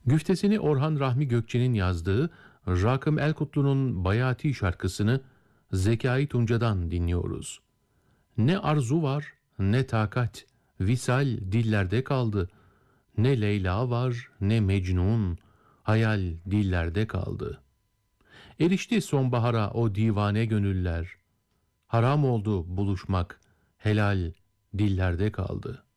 Güftesini Orhan Rahmi Gökçe'nin yazdığı Rakım Elkutlu'nun Bayati şarkısını Zekai Tunca'dan dinliyoruz. Ne arzu var, ne takat, visal dillerde kaldı. Ne Leyla var, ne Mecnun, hayal dillerde kaldı. Erişti sonbahara o divane gönüller. Haram oldu buluşmak, helal dillerde kaldı.